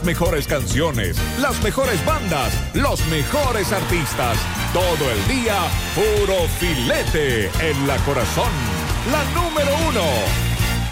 Las mejores canciones, las mejores bandas, los mejores artistas. Todo el día, puro filete en la Corazón. La número 1.